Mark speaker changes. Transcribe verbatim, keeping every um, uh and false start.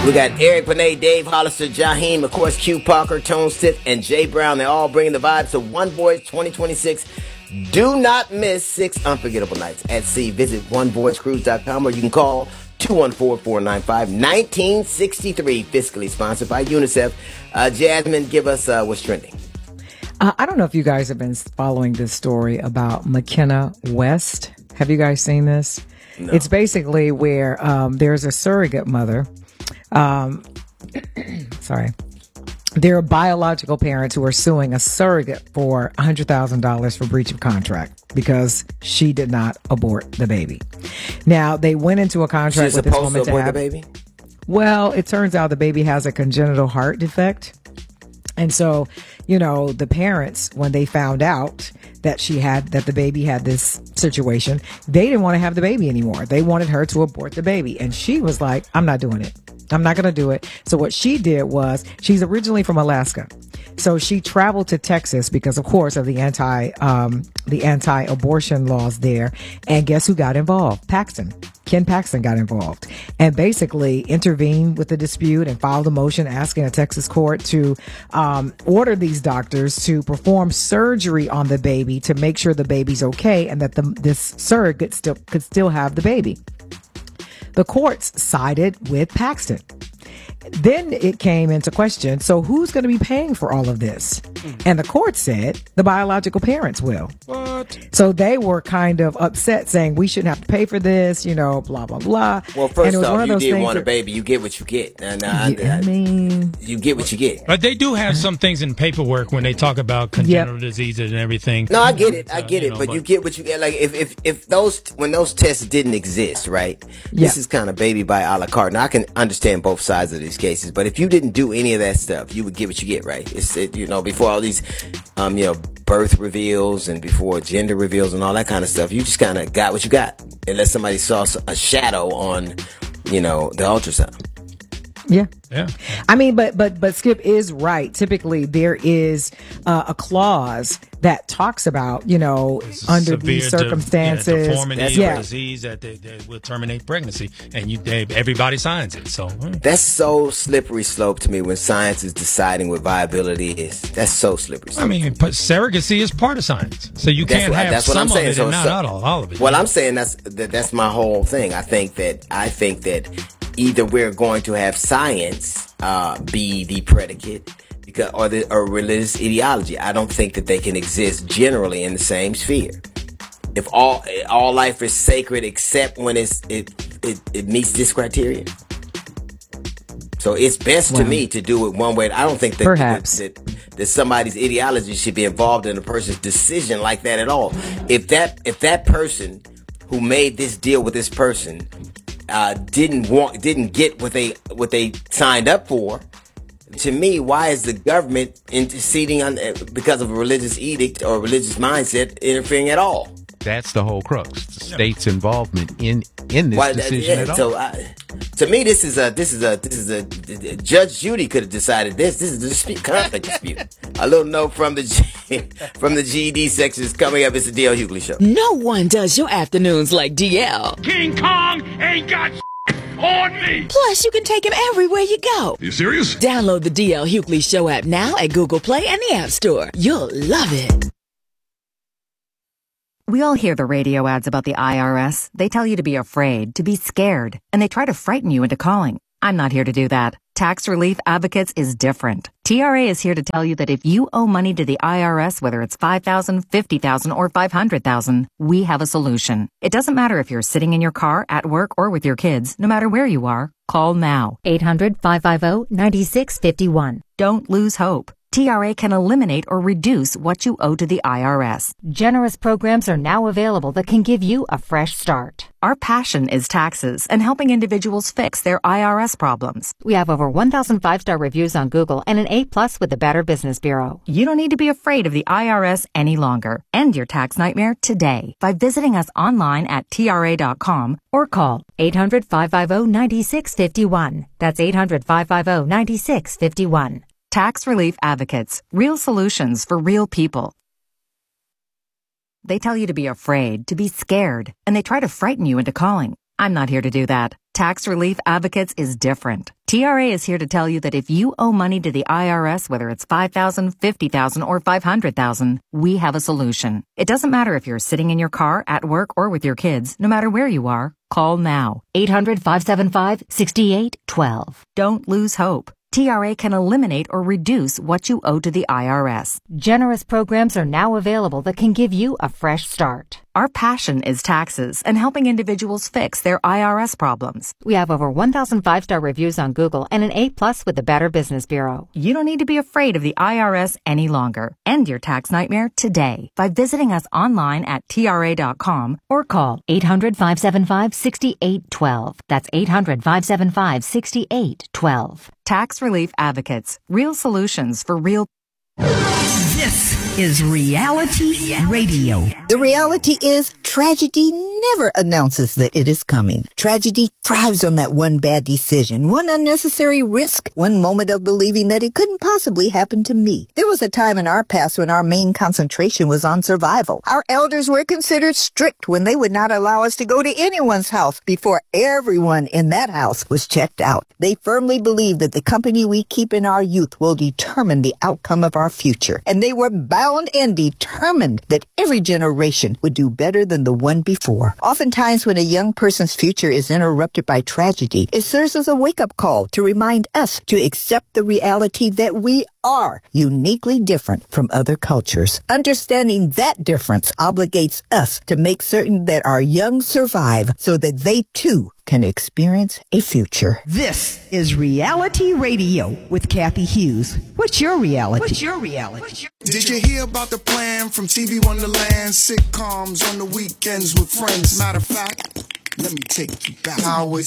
Speaker 1: We got Eric Benet, Dave Hollister, Jaheim, of course, Q Parker, Tone Stith, and Jay Brown. They're all bringing the vibes to One Voice twenty twenty-six. Do not miss six unforgettable nights at sea. Visit one voice cruise dot com or you can call two one four, four nine five, one nine six three. Fiscally sponsored by UNICEF. Uh, Jasmine, give us uh, what's trending.
Speaker 2: Uh, I don't know if you guys have been following this story about McKenna West. Have you guys seen this?
Speaker 1: No.
Speaker 2: It's basically where um, there's a surrogate mother. Um, sorry. There are biological parents who are suing a surrogate for one hundred thousand dollars for breach of contract because she did not abort the baby. Now, they went into a contract
Speaker 1: She's
Speaker 2: with this
Speaker 1: supposed
Speaker 2: woman
Speaker 1: to abort
Speaker 2: to have,
Speaker 1: the baby?
Speaker 2: Well, it turns out the baby has a congenital heart defect. And so, you know, the parents, when they found out that she had, that the baby had this situation, they didn't want to have the baby anymore. They wanted her to abort the baby. And she was like, I'm not doing it. I'm not going to do it. So what she did was, she's originally from Alaska. So she traveled to Texas because, of course, of the anti, um, the anti-abortion laws there. And guess who got involved? Paxton. Ken Paxton got involved and basically intervened with the dispute and filed a motion asking a Texas court to um, order these doctors to perform surgery on the baby to make sure the baby's okay and that the, this surrogate still could still have the baby. The courts sided with Paxton. Then it came into question, so who's going to be paying for all of this? And the court said the biological parents will.
Speaker 3: What?
Speaker 2: So they were kind of upset, saying we shouldn't have to pay for this, you know, blah, blah, blah.
Speaker 1: Well, first
Speaker 2: and it was
Speaker 1: off,
Speaker 2: one of
Speaker 1: you
Speaker 2: those
Speaker 1: did
Speaker 2: things
Speaker 1: want a
Speaker 2: that-
Speaker 1: baby. You get what you get. And, uh,
Speaker 2: Yeah, I mean,
Speaker 1: you get what you get.
Speaker 3: But they do have some things in paperwork when they talk about congenital
Speaker 2: Yep.
Speaker 3: diseases and everything.
Speaker 1: No, I get it. I
Speaker 3: So,
Speaker 1: get
Speaker 3: you
Speaker 1: it.
Speaker 3: know,
Speaker 1: but, you get what you get. Like, if, if, if those, when those tests didn't exist, right?
Speaker 2: Yeah.
Speaker 1: This is kind of baby by a la carte. Now, I can understand both sides of these cases, but if you didn't do any of that stuff, you would get what you get, right? It's, it, you know, before all these, um, you know, birth reveals and before gender reveals and all that kind of stuff, you just kind of got what you got. Unless somebody saw a shadow on, you know, the ultrasound.
Speaker 2: yeah.
Speaker 3: Yeah.
Speaker 2: I mean, but but but Skip is right. Typically, there is uh, a clause that talks about, you know, under
Speaker 3: Severe
Speaker 2: these
Speaker 3: de-
Speaker 2: circumstances.
Speaker 3: yeah, deformity
Speaker 1: That's
Speaker 3: or
Speaker 2: yeah.
Speaker 3: disease that they, they will terminate pregnancy, and you they, everybody signs it. So hmm.
Speaker 1: That's so slippery slope to me when science is deciding what viability is. That's so slippery slope.
Speaker 3: I mean, but surrogacy is part of science, so you
Speaker 1: That's
Speaker 3: can't
Speaker 1: what-
Speaker 3: have
Speaker 1: that's what
Speaker 3: some
Speaker 1: I'm saying.
Speaker 3: of it
Speaker 1: So-
Speaker 3: and not,
Speaker 1: so-
Speaker 3: not all, all of it.
Speaker 1: Well, I'm saying that's that, that's my whole thing. I think that I think that either we're going to have science uh, be the predicate, because or the or religious ideology. I don't think that they can exist generally in the same sphere. If all all life is sacred except when it's it it, it meets this criteria. So it's best to
Speaker 2: Wow.
Speaker 1: me to do it one way. I don't think that,
Speaker 2: Perhaps.
Speaker 1: that, that that somebody's ideology should be involved in a person's decision like that at all. If that if that person who made this deal with this person uh, didn't want didn't get what they what they signed up for, to me, why is the government interceding on because of a religious edict or religious mindset interfering at all?
Speaker 4: That's the whole crux. The state's involvement in in this
Speaker 1: Why,
Speaker 4: decision
Speaker 1: yeah,
Speaker 4: at all.
Speaker 1: so I, to me, this is a this is a this is a Judge Judy could have decided this. This is a dispute, conflict dispute. A little note from the G, from the G E D section is coming up. It's the D L Hughley Show.
Speaker 5: No one does your afternoons like D L.
Speaker 6: King Kong ain't got on me.
Speaker 5: Plus, you can take him everywhere you go.
Speaker 6: You serious?
Speaker 5: Download the D L Hughley Show app now at Google Play and the App Store. You'll love it.
Speaker 7: We all hear the radio ads about the I R S. They tell you to be afraid, to be scared, and they try to frighten you into calling. I'm not here to do that. Tax Relief Advocates is different. T R A is here to tell you that if you owe money to the I R S, whether it's five thousand dollars, fifty thousand dollars, or five hundred thousand dollars, we have a solution. It doesn't matter if you're sitting in your car, at work, or with your kids. No matter where you are, call now.
Speaker 8: eight hundred, five five zero, nine six five one.
Speaker 7: Don't lose hope. T R A can eliminate or reduce what you owe to the I R S.
Speaker 8: Generous programs are now available that can give you a fresh start.
Speaker 7: Our passion is taxes and helping individuals fix their I R S problems.
Speaker 8: We have over one thousand five-star reviews on Google and an A plus with the Better Business Bureau.
Speaker 7: You don't need to be afraid of the I R S any longer. End your tax nightmare today by visiting us online at T R A dot com or call
Speaker 8: eight hundred, five five zero, nine six five one. That's eight hundred, five five zero, nine six five one.
Speaker 7: Tax Relief Advocates. Real solutions for real people. They tell you to be afraid, to be scared, and they try to frighten you into calling. I'm not here to do that. Tax Relief Advocates is different. T R A is here to tell you that if you owe money to the I R S, whether it's five thousand dollars, fifty thousand dollars, or five hundred thousand dollars, we have a solution. It doesn't matter if you're sitting in your car, at work, or with your kids. No matter where you are, call now. eight hundred, five seven five, six eight one two. Don't lose hope. T R A can eliminate or reduce what you owe to the I R S.
Speaker 8: Generous programs are now available that can give you a fresh start.
Speaker 7: Our passion is taxes and helping individuals fix their I R S problems.
Speaker 8: We have over one thousand five-star reviews on Google and an A plus with the Better Business Bureau.
Speaker 7: You don't need to be afraid of the I R S any longer. End your tax nightmare today by visiting us online at T R A dot com
Speaker 8: or call eight hundred, five seven five, six eight one two. That's eight hundred, five seven five, six eight one two.
Speaker 7: Tax Relief Advocates. Real solutions for real.
Speaker 9: This is Reality Radio.
Speaker 10: The reality is tragedy never announces that it is coming. Tragedy thrives on that one bad decision, one unnecessary risk, one moment of believing that it couldn't possibly happen to me. There was a time in our past when our main concentration was on survival. Our elders were considered strict when they would not allow us to go to anyone's house before everyone in that house was checked out. They firmly believed that the company we keep in our youth will determine the outcome of our future, and they were bound and determined that every generation would do better than the one before. Oftentimes, when a young person's future is interrupted by tragedy, it serves as a wake-up call to remind us to accept the reality that we are uniquely different from other cultures. Understanding that difference obligates us to make certain that our young survive so that they too can experience a future.
Speaker 9: This is Reality Radio with Kathy Hughes. What's your reality? What's your reality? What's your-
Speaker 11: Did you hear about the plan from T V Wonderland? Sitcoms on the weekends with friends. Matter of fact, let me take you back. Howard